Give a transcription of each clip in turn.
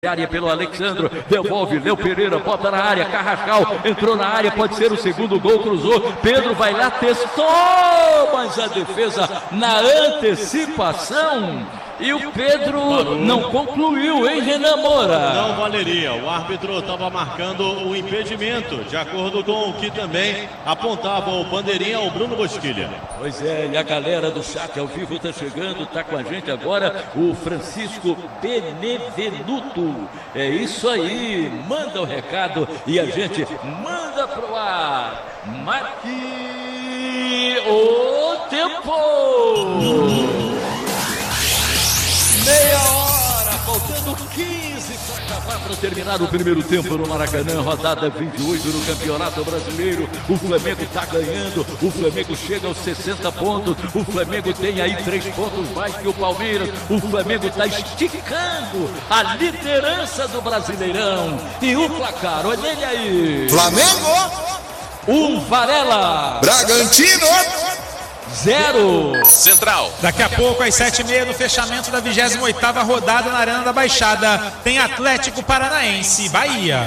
área pelo Alexandro, devolve, Léo Pereira, bota na área, Carrascal, entrou na área, pode ser o segundo gol, cruzou, Pedro vai lá, testou, mas a defesa na antecipação, e o Pedro não concluiu, hein, Renan Moura? Não valeria, o árbitro estava marcando o impedimento, de acordo com o que também apontava o bandeirinha, o Bruno Bosquilha. Pois é, e a galera do chat ao vivo está chegando, está com a gente agora, o Francisco Benevenuto. É isso aí, manda o recado e a gente manda pro ar. Marque o tempo. Meia hora, faltando 15 para acabar, para terminar o primeiro tempo no Maracanã, rodada 28 no Campeonato Brasileiro. O Flamengo está ganhando, o Flamengo chega aos 60 pontos, o Flamengo tem aí 3 pontos mais que o Palmeiras, o Flamengo está esticando a liderança do Brasileirão. E o placar, olha ele aí. Flamengo 1, Varela. Bragantino 0. Central. Daqui a pouco, às 7h30, no fechamento da 28ª rodada na Arena da Baixada, tem Atlético Paranaense, Bahia.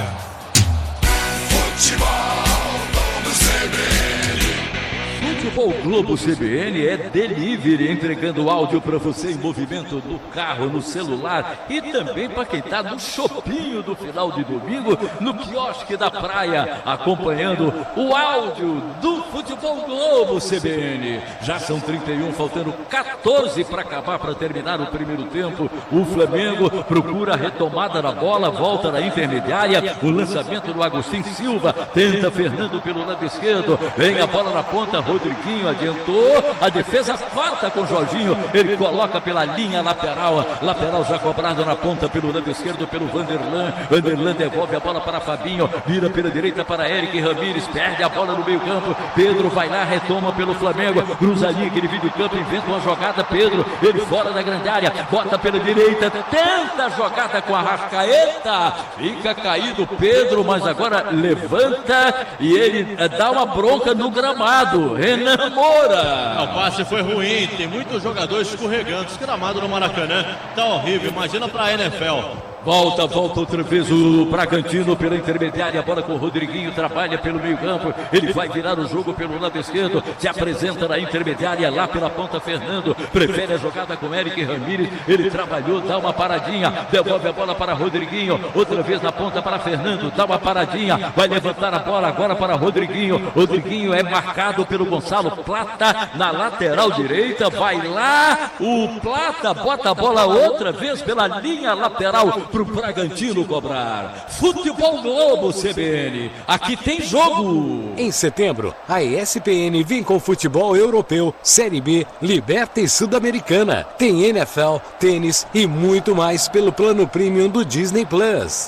Futebol Globo CBN é delivery, entregando áudio para você em movimento no carro, no celular e também para quem está no shopping do final de domingo, no quiosque da praia, acompanhando o áudio do Futebol Globo CBN. Já são 31, faltando 14 para acabar, para terminar o primeiro tempo. O Flamengo procura a retomada da bola, volta na intermediária, o lançamento do Agostinho Silva, tenta Fernando pelo lado esquerdo, vem a bola na ponta, Rodriguinho adiantou, a defesa corta com Jorginho, ele coloca pela linha lateral já cobrado na ponta pelo lado esquerdo pelo Vanderlan devolve a bola para Fabinho, vira pela direita para Eric Ramírez, perde a bola no meio campo, Pedro vai lá, retoma pelo Flamengo, cruza a linha, aquele vídeo campo, inventa uma jogada, Pedro, ele fora da grande área, bota pela direita, tenta a jogada com a Arrascaeta, fica caído Pedro, mas agora levanta e ele dá uma bronca no gramado. Renan Moura. O passe foi ruim, tem muitos jogadores escorregando. Esse gramado no Maracanã tá horrível, imagina pra NFL. Volta outra vez o Bragantino pela intermediária, a bola com o Rodriguinho, trabalha pelo meio campo, ele vai virar o jogo pelo lado esquerdo, se apresenta na intermediária, lá pela ponta Fernando, prefere a jogada com Eric Ramírez, ele trabalhou, dá uma paradinha, devolve a bola para Rodriguinho, outra vez na ponta para Fernando, dá uma paradinha, vai levantar a bola agora para Rodriguinho, Rodriguinho é marcado pelo Gonçalo Plata, na lateral direita, vai lá, o Plata bota a bola outra vez pela linha lateral, pro Bragantino cobrar. Futebol Globo CBN, aqui tem jogo. Em setembro, a ESPN vem com futebol europeu, Série B, Liberta e Sul-Americana. Tem NFL, tênis e muito mais pelo plano premium do Disney Plus.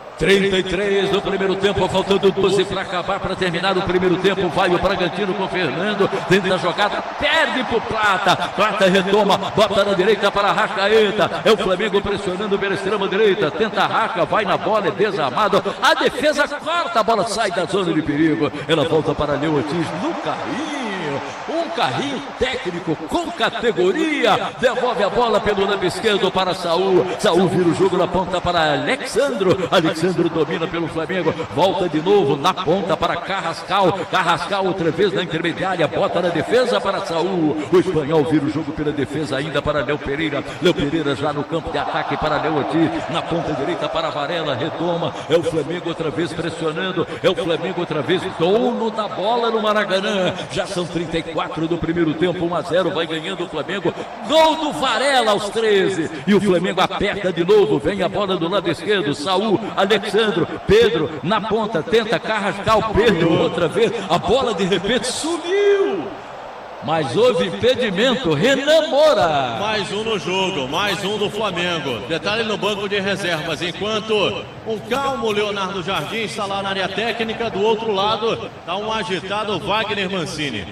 33 no primeiro tempo, faltando 12 para acabar, para terminar o primeiro tempo. Vai o Bragantino com o Fernando, tenta a jogada, perde pro Plata retoma, bota na direita para a Arrascaeta, é o Flamengo pressionando pela extrema direita, tenta a Arrasca, vai na bola, é desarmado, a defesa corta, a bola sai da zona de perigo, ela volta para Léo Ortiz no carrinho, um carrinho técnico com categoria, devolve a bola pelo lado esquerdo para Saul vira o jogo na ponta para Alexandro domina pelo Flamengo, volta de novo na ponta para Carrascal outra vez na intermediária, bota na defesa para Saul, o espanhol vira o jogo pela defesa ainda para Léo Pereira já no campo de ataque para Léo Ortiz, na ponta direita para Varela, retoma, é o Flamengo outra vez pressionando, é o Flamengo outra vez dono da bola no Maracanã, já são 34 do primeiro tempo, 1-0, vai ganhando o Flamengo, gol do Varela aos 13, e o Flamengo aperta de novo, vem a bola do lado esquerdo, Saul, Alexandro, Pedro na ponta, tenta Carrascal, Pedro outra vez, a bola de repente sumiu, mas houve impedimento. Renan Moura. Mais um no jogo, mais um do Flamengo. Detalhe no banco de reservas, enquanto um calmo Leonardo Jardim está lá na área técnica, do outro lado está um agitado Wagner Mancini.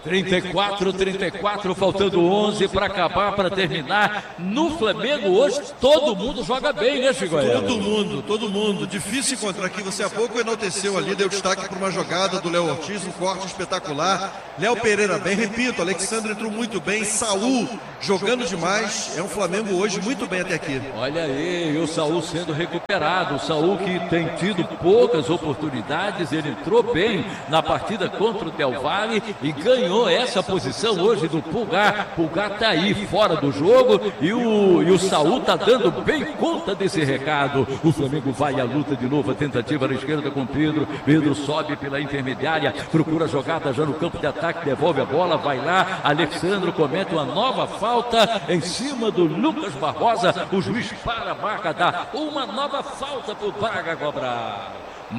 34, faltando 11 para acabar, para terminar. No Flamengo hoje todo mundo joga bem, né, Chigoia? Todo mundo. Difícil encontrar aqui. Você há pouco enalteceu ali, deu destaque para uma jogada do Léo Ortiz, um corte espetacular. Léo Pereira bem, repito, Alexandre entrou muito bem, Saul jogando demais. É um Flamengo hoje muito bem até aqui. Olha aí, o Saul sendo recuperado. O Saul que tem tido poucas oportunidades, ele entrou bem na partida contra o Del Valle e ganhou essa posição hoje do Pulgar. Pulgar tá aí fora do jogo e o Saul tá dando bem conta desse recado. O Flamengo vai à luta de novo, a tentativa na esquerda com Pedro. Pedro sobe pela intermediária, procura a jogada já no campo de ataque, devolve a bola, vai lá. Alexandre comete uma nova falta em cima do Lucas Barbosa. O juiz para a marca, dá uma nova falta pro Braga cobrar.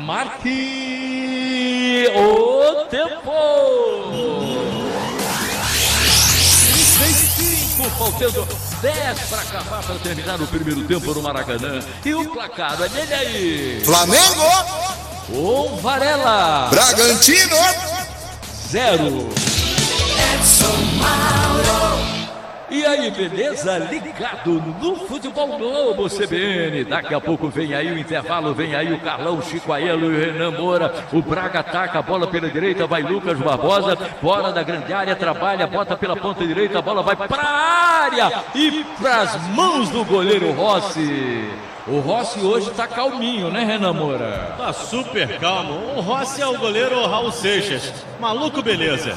Marque o tempo. 35, faltando 10 para acabar, para terminar o primeiro tempo no Maracanã. E o placar, olha ele aí. Flamengo 1, Varela. Bragantino 0. Edson Mauro. E aí, beleza? Ligado no Futebol Globo CBN. Daqui a pouco vem aí o intervalo, vem aí o Carlão, Chico Aiello e o Renan Moura. O Braga ataca a bola pela direita, vai Lucas Barbosa, fora da grande área, trabalha, bota pela ponta direita, a bola vai para a área e para as mãos do goleiro Rossi. O Rossi hoje tá calminho, né, Renan Moura? Tá super calmo. O Rossi é o goleiro Raul Seixas. Maluco, beleza.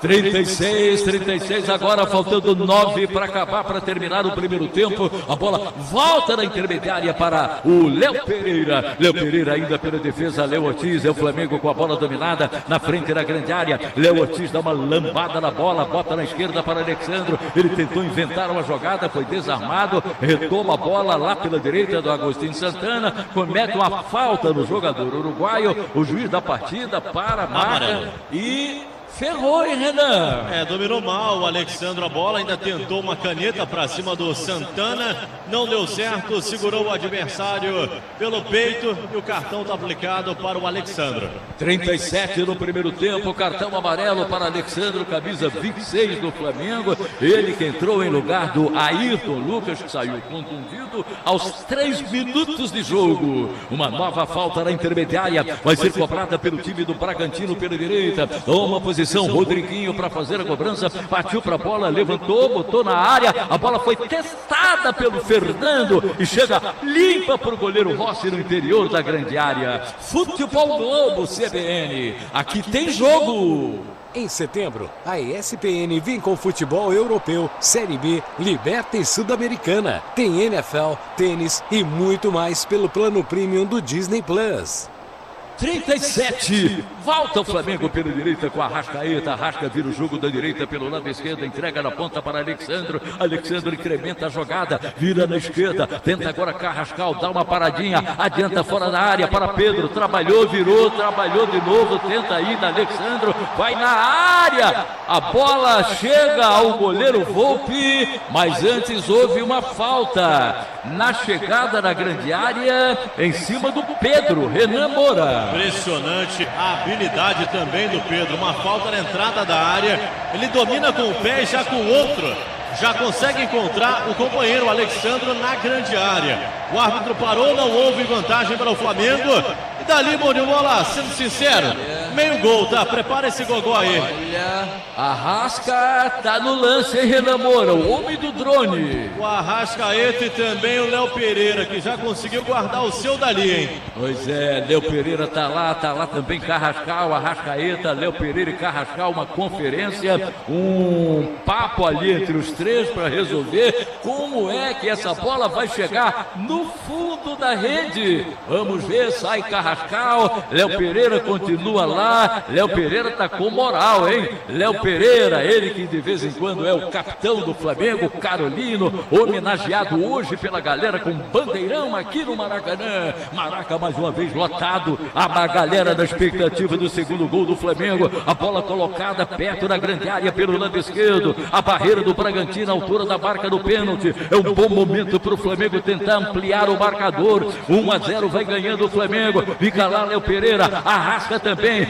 36, agora faltando 9 para acabar, para terminar o primeiro tempo. A bola volta na intermediária para o Léo Pereira. Léo Pereira ainda pela defesa, Léo Ortiz, é o Flamengo com a bola dominada na frente da grande área. Léo Ortiz dá uma lambada na bola, bota na esquerda para Alexandre. Ele tentou inventar uma jogada, foi desarmado, retoma a bola lá pela direita do Agostinho Santana, comete uma falta no jogador uruguaio. O juiz da partida para a marca e... ferrou, hein, Renan? Dominou mal o Alexandre a bola, ainda tentou uma caneta para cima do Santana, não deu certo, segurou o adversário pelo peito e o cartão está aplicado para o Alexandre. 37 no primeiro tempo, cartão amarelo para Alexandre, camisa 26 do Flamengo, ele que entrou em lugar do Ayrton Lucas, que saiu contundido aos 3 minutos de jogo. Uma nova falta na intermediária, vai ser cobrada pelo time do Bragantino pela direita, uma posição, Rodriguinho para fazer a cobrança, partiu para a bola, levantou, botou na área, a bola foi testada pelo Fernando e chega limpa para o goleiro Rossi no interior da grande área. Futebol Globo CBN, aqui tem jogo. Em setembro, a ESPN vem com futebol europeu, Série B, Liberta e Sul-Americana. Tem NFL, tênis e muito mais pelo plano premium do Disney Plus. 37, volta o Flamengo pela direita com a Arrascaeta, Arrasca vira o jogo da direita pelo lado esquerdo, entrega na ponta para Alexandre, Alexandre incrementa a jogada, vira na esquerda, tenta agora Carrascal, dá uma paradinha, adianta fora da área para Pedro, trabalhou, virou, trabalhou de novo, tenta ir na Alexandre, vai na área, a bola chega ao goleiro Volpi, mas antes houve uma falta na chegada na grande área, em cima do Pedro, Renan Moura. Impressionante a habilidade também do Pedro. Uma falta na entrada da área. Ele domina com o pé e já com o outro. Já consegue encontrar o companheiro Alexandre na grande área. O árbitro parou, não houve vantagem para o Flamengo. E dali, bom de bola, sendo sincero, meio gol, tá? Prepara esse gogó aí. Olha, Arrasca tá no lance, hein, Renan Moura, o homem do drone. O Arrascaeta e também o Léo Pereira, que já conseguiu guardar o seu dali, hein? Pois é, Léo Pereira tá lá também Carrascal, Arrascaeta, Léo Pereira e Carrascal, uma conferência, um papo ali entre os três para resolver como é que essa bola vai chegar no fundo da rede. Vamos ver, sai Carrascal, Léo Pereira continua lá, Léo Pereira tá com moral, hein? Léo Pereira, ele que de vez em quando é o capitão do Flamengo, Carolino, homenageado hoje pela galera com bandeirão aqui no Maracanã. Maraca mais uma vez lotado, a galera da expectativa do segundo gol do Flamengo, a bola colocada perto da grande área pelo lado esquerdo, a barreira do Bragantino à altura da marca do pênalti. É um bom momento para o Flamengo tentar ampliar o marcador. 1-0 vai ganhando o Flamengo. Fica lá Léo Pereira, Arrasca também,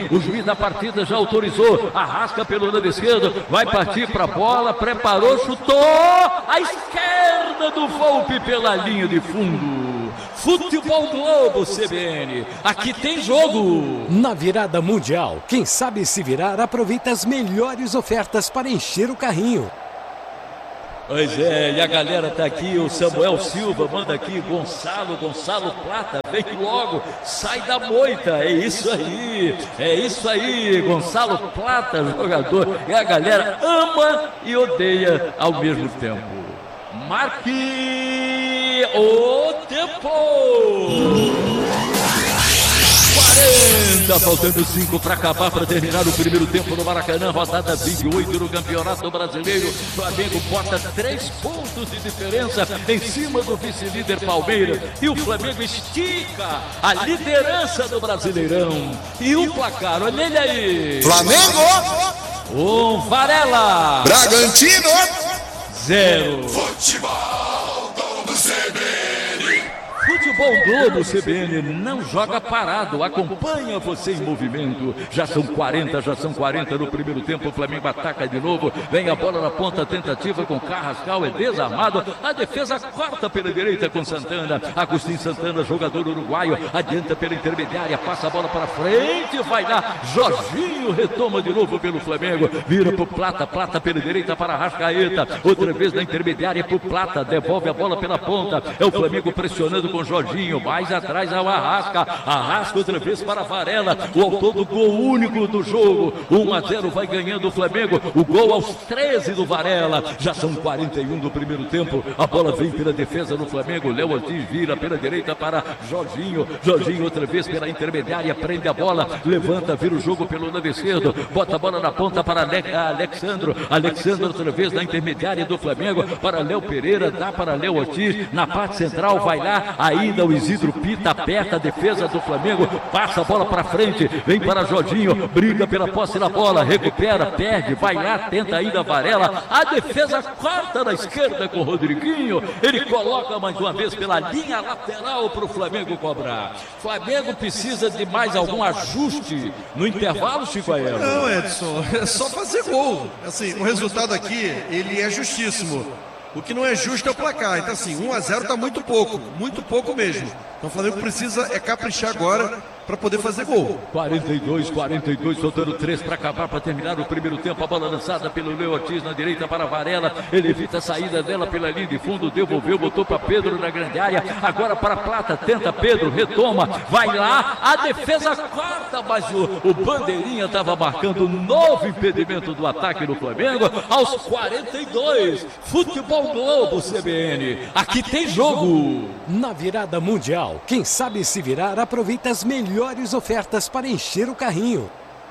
Cavani. O juiz da partida já autorizou. Arrasca pelo lado esquerdo. Vai partir para a bola. Preparou, chutou. À esquerda do Volpi pela linha de fundo. Futebol Globo CBN. Aqui tem jogo. Na virada mundial, quem sabe se virar aproveita as melhores ofertas para encher o carrinho. Pois é, e a galera tá aqui, o Samuel Silva manda aqui, Gonçalo Plata, vem logo, sai da moita, é isso aí, Gonçalo Plata, jogador, e a galera ama e odeia ao mesmo tempo. Marque o tempo! 40, faltando 5 para acabar, para terminar o primeiro tempo no Maracanã, rodada 28 no Campeonato Brasileiro. Flamengo bota 3 pontos de diferença em cima do vice-líder Palmeiras. E o Flamengo estica a liderança do Brasileirão. E o placar, olha ele aí. Flamengo! Varela! Bragantino! 0. Futebol Globo CBN! Futebol Globo CBN não joga parado, acompanha você em movimento. Já são 40 no primeiro tempo. O Flamengo ataca de novo, vem a bola na ponta, tentativa com Carrascal, é desarmado. A defesa corta pela direita com Santana. Agostinho Santana, jogador uruguaio, adianta pela intermediária, passa a bola para frente, vai lá. Jorginho retoma de novo pelo Flamengo, vira pro Plata pela direita para Arrascaeta. Outra vez na intermediária pro Plata, devolve a bola pela ponta. É o Flamengo pressionando com Jorginho, mais atrás ao Arrasca outra vez para Varela, o autor do gol único do jogo. 1-0 vai ganhando o Flamengo, o gol aos 13 do Varela. Já são 41 do primeiro tempo, a bola vem pela defesa do Flamengo. Léo Ortiz vira pela direita para Jorginho outra vez pela intermediária, prende a bola, levanta, vira o jogo pelo lado esquerdo, bota a bola na ponta para Alexandro outra vez na intermediária do Flamengo, para Léo Pereira, dá para Léo Ortiz, na parte central, vai lá, ainda o Isidro Pita aperta a defesa do Flamengo, passa a bola para frente, vem para Jorginho, briga pela posse da bola, recupera, perde, vai lá, tenta ainda Varela, a defesa corta na esquerda com o Rodriguinho, ele coloca mais uma vez pela linha lateral para o Flamengo cobrar. Flamengo precisa de mais algum ajuste no intervalo, Chico Aero? Não, Edson, é só fazer gol. Assim, o resultado aqui, ele é justíssimo. O que não é justo é o placar. Então, assim, 1-0 tá muito pouco mesmo. Então, o Flamengo precisa caprichar agora para poder fazer gol. 42, faltando 3 para acabar, para terminar o primeiro tempo. A bola lançada pelo Léo Ortiz na direita para Varela. Ele evita a saída dela pela linha de fundo, devolveu, botou para Pedro na grande área. Agora para Plata, tenta Pedro, retoma, vai lá, a defesa corta, mas o Bandeirinha estava marcando um novo impedimento do ataque do Flamengo. Aos 42, Futebol Globo CBN, aqui tem jogo. Na virada mundial, quem sabe se virar aproveita as melhores ofertas para encher o carrinho.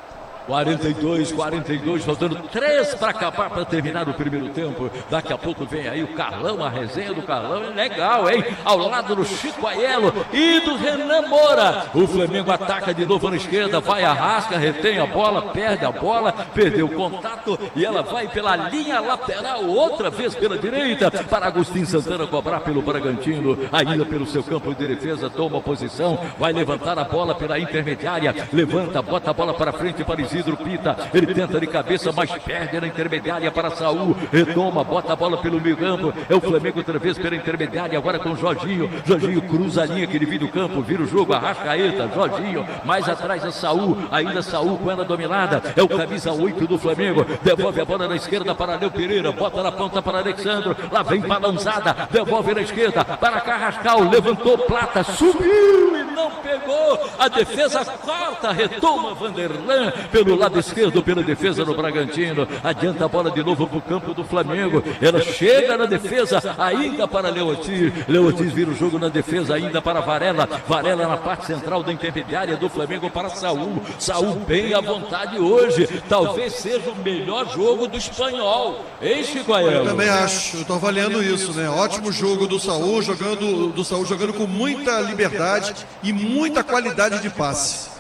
42, faltando 3 para acabar, para terminar o primeiro tempo. Daqui a pouco vem aí o Carlão, a resenha do Carlão é legal, hein? Ao lado do Chico Aiello e do Renan Moura. O Flamengo ataca de novo na esquerda, vai Arrasca, retém a bola, perde a bola, perdeu o contato e ela vai pela linha lateral, outra vez pela direita, para Agostinho Santana cobrar pelo Bragantino, ainda pelo seu campo de defesa, toma posição, vai levantar a bola pela intermediária, levanta, bota a bola para frente para Isidro Pita, ele tenta de cabeça, mas perde na intermediária para Saul, retoma, bota a bola pelo meio campo, é o Flamengo outra vez pela intermediária, agora com Jorginho cruza a linha que divide o campo, vira o jogo, Arrascaeta, Jorginho, mais atrás é Saul, ainda Saul com ela dominada, é o camisa 8 do Flamengo, devolve a bola na esquerda para Léo Pereira, bota na ponta para Alexandro, lá vem balançada, devolve na esquerda para Carrascal, levantou Plata, subiu e não pegou, a defesa corta, retoma Vanderlan, pelo lado esquerdo, pela defesa do Bragantino, adianta a bola de novo para o campo do Flamengo, ela chega na defesa, ainda para Léo Ortiz vira o jogo na defesa, ainda para Varela na parte central da intermediária do Flamengo para Saul bem à vontade hoje, talvez seja o melhor jogo do espanhol, hein, Chico Aiello? Eu também acho, eu estou avaliando isso, né? Ótimo jogo do Saul, jogando com muita liberdade e muita qualidade de passe.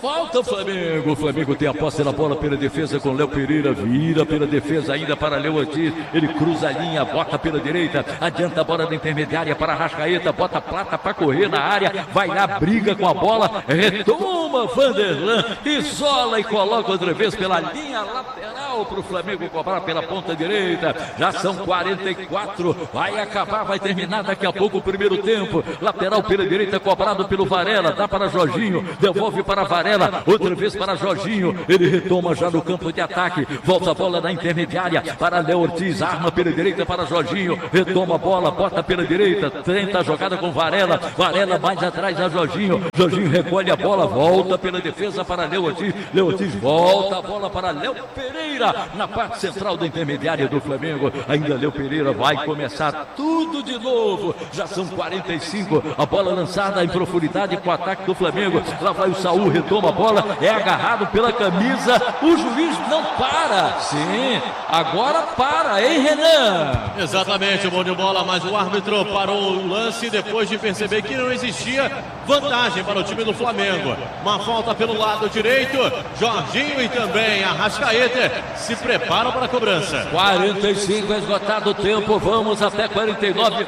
falta, Flamengo. O Flamengo tem a posse na bola pela defesa com Léo Pereira. Vira pela defesa ainda para Léo Ortiz. Ele cruza a linha, bota pela direita. Adianta a bola da intermediária para Arrascaeta. Bota a Plata para correr na área. Vai lá, briga com a bola. Retoma Vanderlan. Isola e coloca outra vez pela linha lateral para o Flamengo cobrar pela ponta direita. Já são 44. Vai acabar, vai terminar daqui a pouco o primeiro tempo. Lateral pela direita, cobrado pelo Varela. Dá para Jorginho. Devolve para Varela. Outra vez para Jorginho. Ele retoma já no campo de ataque. Volta a bola na intermediária para Léo Ortiz. Arma pela direita para Jorginho. Retoma a bola, bota pela direita. Tenta a jogada com Varela. Varela mais atrás a Jorginho. Jorginho recolhe a bola. Volta pela defesa para Léo Ortiz. Léo Ortiz volta a bola para Léo Pereira. Na parte central da intermediária do Flamengo. Ainda Léo Pereira vai começar tudo de novo. Já são 45. A bola lançada em profundidade com o ataque do Flamengo. Lá vai o Saul, retoma a bola. É agarrado pela camisa. O juiz não para. Sim, agora para, hein, Renan? Exatamente, bom de bola, mas o árbitro parou o lance depois de perceber que não existia vantagem para o time do Flamengo. Uma falta pelo lado direito. Jorginho e também Arrascaeta se preparam para a cobrança. 45, esgotado o tempo. Vamos até 49.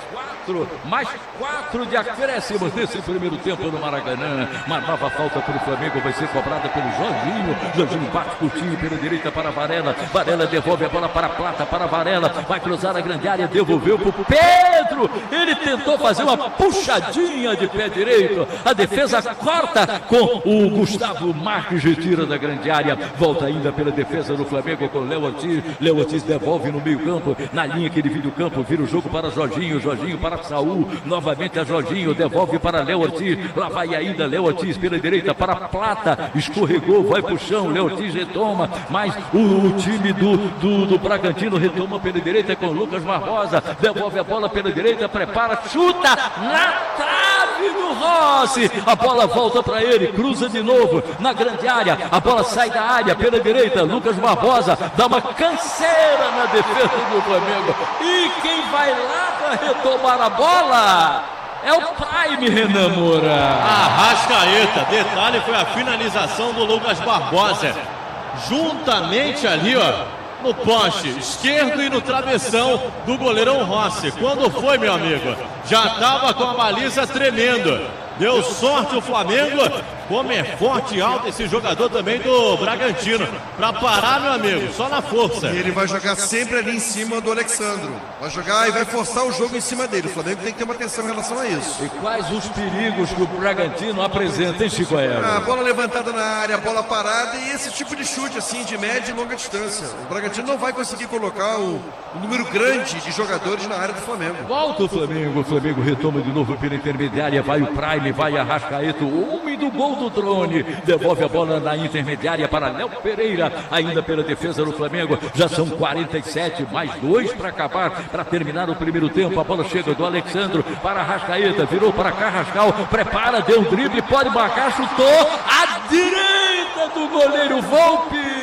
Mais 4 de acréscimos nesse primeiro tempo no Maracanã. Uma nova falta para o Flamengo vai ser cobrada pelo Jorginho. Jorginho bate curtinho pela direita para Varela. Varela devolve a bola para Plata, para Varela. Vai cruzar a grande área, devolveu para o Pedro. Ele tentou fazer uma puxadinha de pé direito. A defesa corta com o Gustavo Marques, retira da grande área. Volta ainda pela defesa do Flamengo com Léo Ortiz. Léo Ortiz devolve no meio campo, na linha que divide o campo. Vira o jogo para Jorginho. Jorginho para Saul, novamente a Jorginho, devolve para Léo Ortiz, lá vai ainda Léo Ortiz pela direita para Plata, escorregou, vai pro chão, Léo Ortiz retoma, mas o time do Bragantino retoma pela direita com Lucas Barbosa, devolve a bola pela direita, prepara, chuta na trave do Rossi, a bola volta para ele, cruza de novo na grande área, a bola sai da área pela direita, Lucas Barbosa dá uma canseira na defesa do Flamengo, e quem vai lá para retomar a bola é o Prime, Renan Moura. Arrascaeta, detalhe, foi a finalização do Lucas Barbosa, juntamente ali, ó, no poste esquerdo e no travessão do goleirão Rossi. Quando foi, meu amigo? Já estava com a baliza tremendo. Deu sorte o Flamengo. Como é forte e alto esse jogador também do Bragantino. Para parar, meu amigo, só na força. E ele vai jogar sempre ali em cima do Alexandro. Vai jogar e vai forçar o jogo em cima dele. O Flamengo tem que ter uma atenção em relação a isso. E quais os perigos que o Bragantino apresenta, hein, Chico Aero? A bola levantada na área, a bola parada e esse tipo de chute, assim, de média e longa distância. O Bragantino não vai conseguir colocar um número grande de jogadores na área do Flamengo. Volta o Flamengo retoma de novo pela intermediária, vai o Prime, vai Arrascaeta, o homem do gol do drone, devolve a bola na intermediária para Léo Pereira, ainda pela defesa do Flamengo, já são 47, mais 2 para acabar, para terminar o primeiro tempo, a bola chega do Alexandro para Arrascaeta, virou para Carrascal, prepara, deu um drible, pode marcar, chutou, à direita do goleiro Volpi,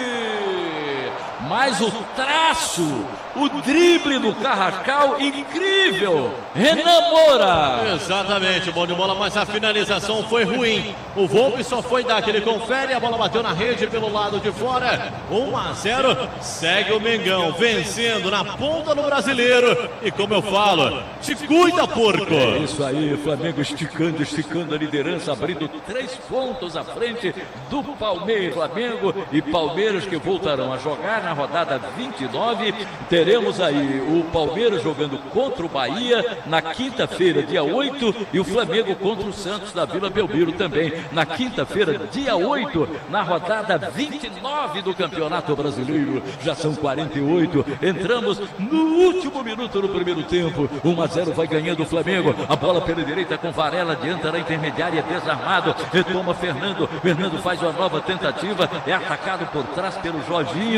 mas o traço, o drible do Carrascal, incrível, Renan Moura. Exatamente, bom de bola, mas a finalização foi ruim. O Volpi só foi dar aquele confere, a bola bateu na rede pelo lado de fora. 1-0, segue o Mengão, vencendo na ponta do Brasileiro. E como eu falo, te cuida, porco. É isso aí, Flamengo esticando a liderança, abrindo 3 pontos à frente do Palmeiras. Flamengo e Palmeiras que voltarão a jogar na rodada 29. Teremos aí o Palmeiras jogando contra o Bahia na quinta-feira, dia 8, e o Flamengo contra o Santos da Vila Belmiro também na quinta-feira, dia 8, na rodada 29 do Campeonato Brasileiro. Já são 48, entramos no último minuto do primeiro tempo. 1-0 vai ganhando o Flamengo, a bola pela direita com Varela, adianta na intermediária, desarmado, retoma Fernando faz uma nova tentativa, é atacado por trás pelo Jorginho, o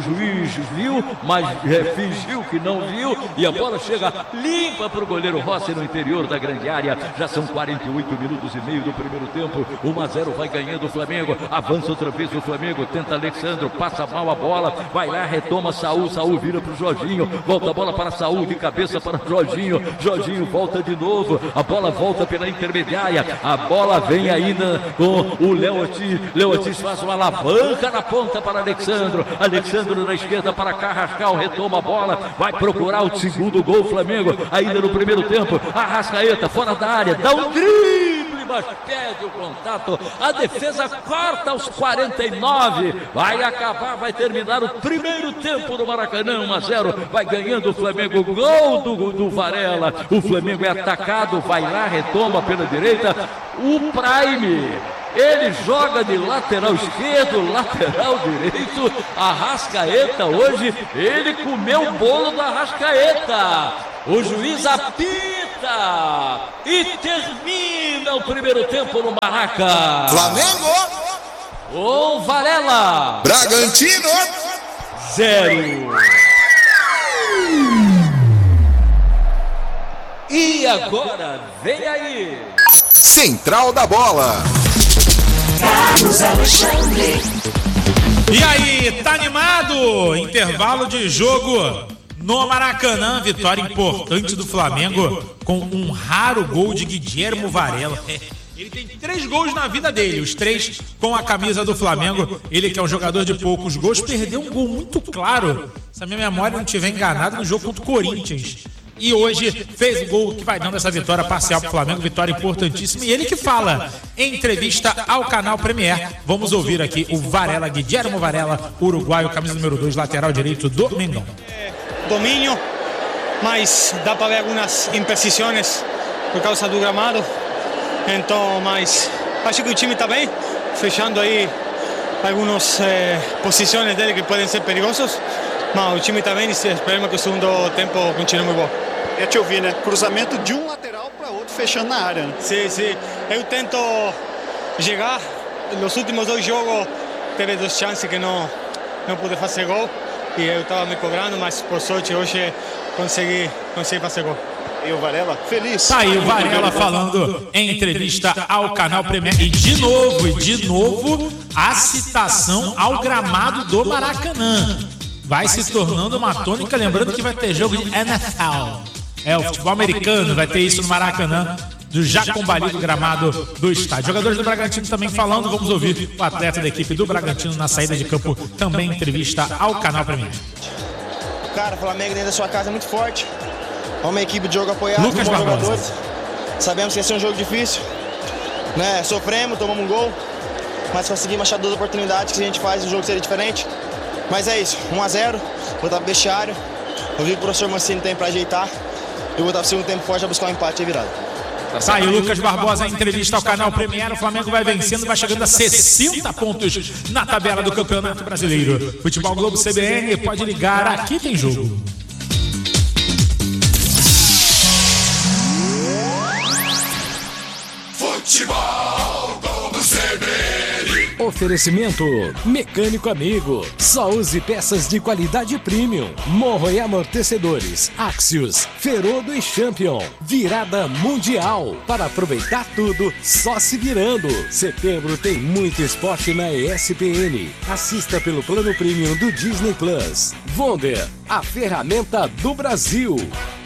juiz viu, mas fingiu que não viu, e a bola chega limpa para o goleiro Rossi no interior da grande área. Já são 48 minutos e meio do primeiro tempo. 1-0 vai ganhando o Flamengo. Avança outra vez o Flamengo, tenta Alexandro, passa mal a bola, vai lá, retoma Saul vira para o Jorginho, volta a bola para Saul, de cabeça para Jorginho volta de novo, a bola volta pela intermediária, a bola vem ainda com o Léo Ortiz faz uma alavanca na ponta para Alexandro na esquerda para Carrascal, retoma a bola, vai procurar o segundo gol Flamengo, ainda no primeiro tempo. Arrascaeta fora da área, dá um drible, mas perde o contato, a defesa corta aos 49, vai terminar o primeiro tempo do Maracanã. 1-0, vai ganhando o Flamengo, gol do Varela, o Flamengo é atacado, vai lá, retoma pela direita, o Prime, ele joga de lateral esquerdo, lateral direito, Arrascaeta hoje, ele comeu o bolo do Arrascaeta, o juiz apita e termina o primeiro tempo no Maraca. Flamengo. O Varela. Bragantino. 0. E agora, vem aí. Central da Bola. Carlos Alexandre. E aí, tá animado? Intervalo de jogo no Maracanã. Vitória importante do Flamengo com um raro gol de Guilhermo Varela. Ele tem 3 gols na vida dele, os 3 com a camisa do Flamengo. Ele que é um jogador de poucos gols, perdeu um gol muito claro, se a minha memória não estiver enganada, no jogo contra o Corinthians. E hoje fez o gol que vai dando essa vitória parcial para o Flamengo, vitória importantíssima. E ele que fala em entrevista ao canal Premier. Vamos ouvir aqui o Varela, Guilhermo Varela, uruguaio, camisa número 2, lateral direito do Mengão. Domínio, mas dá para ver algumas imprecisões por causa do gramado. Então, mas acho que o time está bem, fechando aí algumas posições dele que podem ser perigosas, mas o time está bem e esperamos que o segundo tempo continue muito bom. É te ouvir, né? Cruzamento de um lateral para outro, fechando na área. Né? Sim. Eu tento chegar. Nos últimos 2 jogos teve 2 chances que não pude fazer gol e eu estava me cobrando, mas por sorte hoje consegui fazer gol. E o Varela, feliz. Tá aí o Varela falando em entrevista ao canal Premier. E de novo, a citação ao gramado do Maracanã. Vai se tornando uma tônica, lembrando que vai ter jogo de NFL. O futebol americano, vai ter isso no Maracanã, do já combalido gramado do estádio. Jogadores do Bragantino também falando, vamos ouvir o atleta da equipe do Bragantino na saída de campo, também em entrevista ao canal Premier. Cara, o Flamengo dentro da sua casa é muito forte. É uma equipe de jogo apoiado, Lucas com bons Barbosa. jogadores. Sabemos que esse é um jogo difícil, né? Sofremos, tomamos um gol, mas conseguimos achar 2 oportunidades que se a gente faz o jogo seria diferente. Mas é isso, 1-0, voltar pro vestiário. Eu vi que o professor Mancini tem para ajeitar. Eu vou voltar pro segundo tempo forte a buscar um empate e a virada. Sai o Lucas Barbosa em entrevista ao canal Premier. O Flamengo vai vencendo, vai chegando a 60 pontos na tabela do Campeonato Brasileiro. Futebol Globo CBN, pode ligar, aqui tem jogo. Futebol Globo CBN. Oferecimento Mecânico Amigo. Só use peças de qualidade premium. Morro e amortecedores. Axios, Ferodo e Champion. Virada mundial. Para aproveitar tudo, só se virando. Setembro tem muito esporte na ESPN. Assista pelo plano premium do Disney Plus. Wonder, a ferramenta do Brasil.